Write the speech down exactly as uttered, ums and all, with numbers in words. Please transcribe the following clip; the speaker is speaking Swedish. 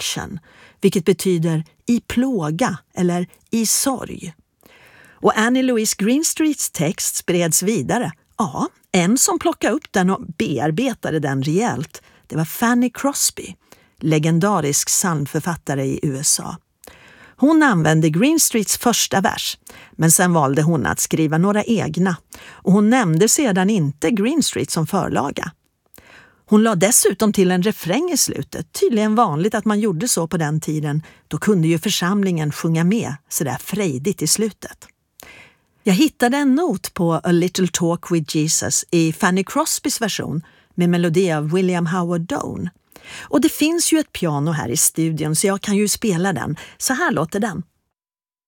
affliction, vilket betyder i plåga eller i sorg. Och Annie Louise Greenstreets text spreds vidare. Ja, en som plockade upp den och bearbetade den rejält, det var Fanny Crosby, legendarisk psalmförfattare i U S A. Hon använde Greenstreets första vers, men sen valde hon att skriva några egna, och hon nämnde sedan inte Greenstreet som förlaga. Hon la dessutom till en refräng i slutet, tydligen vanligt att man gjorde så på den tiden, då kunde ju församlingen sjunga med så där frejdigt i slutet. Jag hittade en not på A Little Talk with Jesus i Fanny Crosbys version med melodi av William Howard Doane. Och det finns ju ett piano här i studion så jag kan ju spela den. Så här låter den.